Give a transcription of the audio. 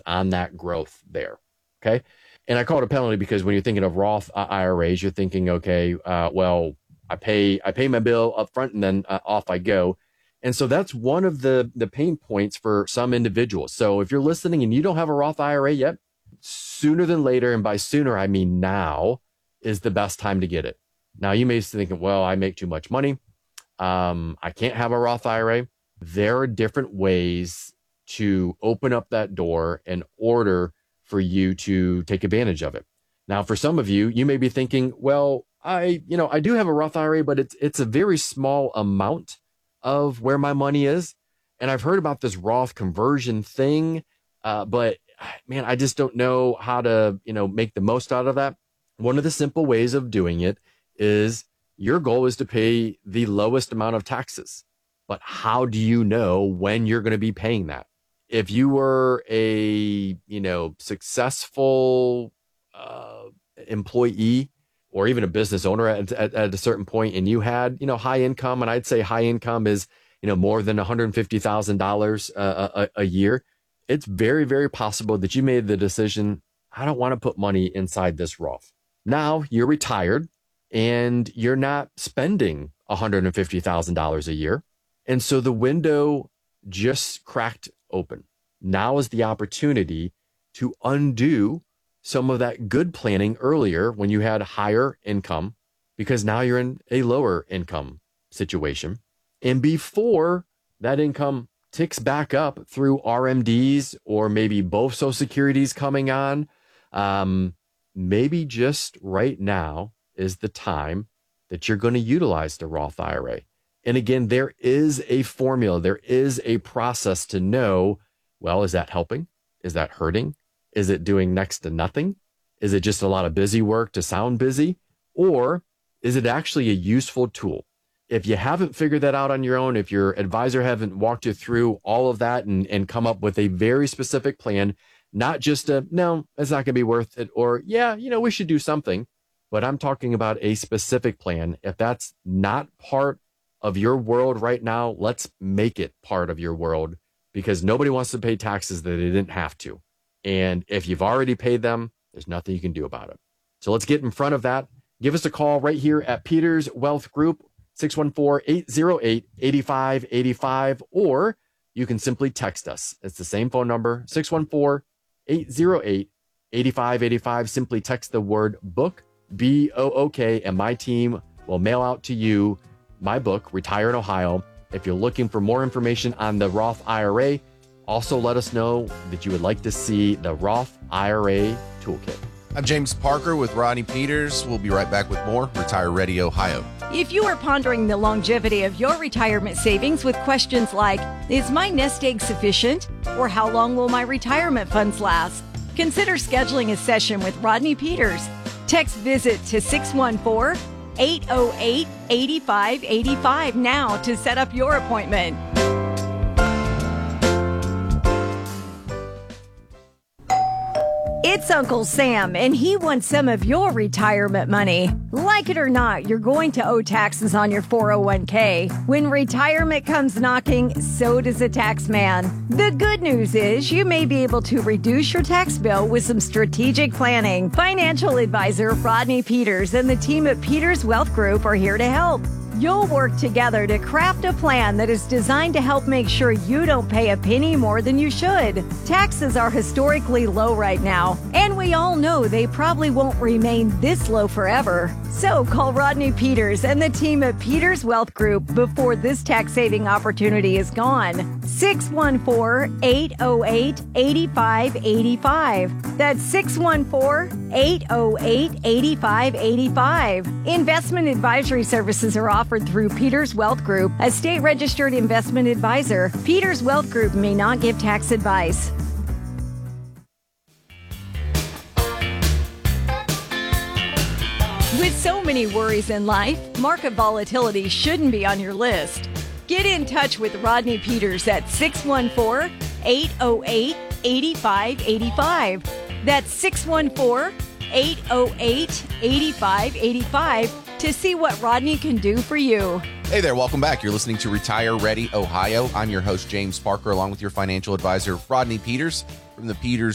on that growth there. Okay. And I call it a penalty because when you're thinking of Roth IRAs, you're thinking, okay, well, I pay my bill up front and then off I go. And so that's one of the pain points for some individuals. So if you're listening and you don't have a Roth IRA yet, sooner than later, and by sooner, I mean now, is the best time to get it. Now, you may be thinking, well, I make too much money. I can't have a Roth IRA. There are different ways to open up that door in order for you to take advantage of it. Now, for some of you, you may be thinking, well, I do have a Roth IRA, but it's a very small amount of where my money is. And I've heard about this Roth conversion thing, but man, I just don't know how to, make the most out of that. One of the simple ways of doing it is your goal is to pay the lowest amount of taxes. But how do you know when you're going to be paying that? If you were a, successful employee or even a business owner at a certain point, and you had, high income, and I'd say high income is, more than $150,000 a year, it's very, very possible that you made the decision, I don't want to put money inside this Roth. Now you're retired and you're not spending $150,000 a year. And so the window just cracked open. Now is the opportunity to undo some of that good planning earlier when you had higher income, because now you're in a lower income situation. And before that income ticks back up through RMDs or maybe both Social Securities coming on, maybe just right now is the time that you're going to utilize the Roth IRA. And again, there is a formula, there is a process to know, well, is that helping? Is that hurting? Is it doing next to nothing? Is it just a lot of busy work to sound busy? Or is it actually a useful tool? If you haven't figured that out on your own, if your advisor haven't walked you through all of that and come up with a very specific plan, not just no, it's not going to be worth it, or yeah, we should do something, but I'm talking about a specific plan. If that's not part of your world right now, let's make it part of your world, because nobody wants to pay taxes that they didn't have to. And if you've already paid them, there's nothing you can do about it. So let's get in front of that. Give us a call right here at Peters Wealth Group, 614-808-8585, or you can simply text us. It's the same phone number, 614-808-8585. Simply text the word book, B-O-O-K, and my team will mail out to you my book, Retire in Ohio. If you're looking for more information on the Roth IRA, also let us know that you would like to see the Roth IRA toolkit. I'm James Parker with Rodney Peters. We'll be right back with more Retire Ready Ohio. If you are pondering the longevity of your retirement savings with questions like, is my nest egg sufficient? Or how long will my retirement funds last? Consider scheduling a session with Rodney Peters. Text VISIT to 614-808-8585 now to set up your appointment. It's Uncle Sam, and he wants some of your retirement money. Like it or not, you're going to owe taxes on your 401k. When retirement comes knocking, so does a tax man. The good news is you may be able to reduce your tax bill with some strategic planning. Financial advisor Rodney Peters and the team at Peters Wealth Group are here to help. You'll work together to craft a plan that is designed to help make sure you don't pay a penny more than you should. Taxes are historically low right now, and we all know they probably won't remain this low forever. So call Rodney Peters and the team at Peters Wealth Group before this tax-saving opportunity is gone. 614-808-8585. That's 614-808-8585. Investment advisory services are offered through Peters Wealth Group, a state-registered investment advisor. Peters Wealth Group may not give tax advice. With so many worries in life, market volatility shouldn't be on your list. Get in touch with Rodney Peters at 614-808-8585. That's 614-808-8585 to see what Rodney can do for you. Hey there, welcome back. You're listening to Retire Ready Ohio. I'm your host, James Parker, along with your financial advisor, Rodney Peters, from the Peters